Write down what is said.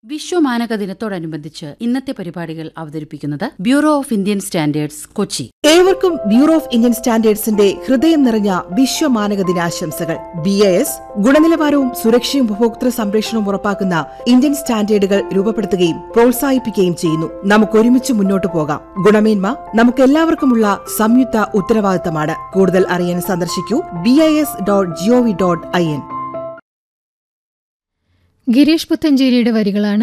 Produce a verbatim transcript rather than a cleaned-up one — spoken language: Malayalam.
വിശ്വമാനക ദിനത്തോടനുബന്ധിച്ച് ഇന്നത്തെ പരിപാടികൾ അവതരിപ്പിക്കുന്നത് bureau of Indian standards, Kochi. ഏവർക്കും ബ്യൂറോ ഓഫ് ഇന്ത്യൻ സ്റ്റാൻഡേർഡ്സിന്റെ ഹൃദയം നിറഞ്ഞ വിശ്വമാനക ദിനാശംസകൾ. ബി ഐ എസ് ഗുണനിലവാരവും സുരക്ഷയും ഉപഭോക്തൃ സംരക്ഷണവും ഉറപ്പാക്കുന്ന ഇന്ത്യൻ സ്റ്റാൻഡേർഡുകൾ രൂപപ്പെടുത്തുകയും പ്രോത്സാഹിപ്പിക്കുകയും ചെയ്യുന്നു. നമുക്കൊരുമിച്ച് മുന്നോട്ടു പോകാം. ഗുണമേന്മ നമുക്കെല്ലാവർക്കുമുള്ള സംയുക്ത ഉത്തരവാദിത്തമാണ്. കൂടുതൽ അറിയാൻ സന്ദർശിക്കൂ B I S dot G O V dot I N. Girish പുത്തഞ്ചേരിയുടെ വരികളാണ്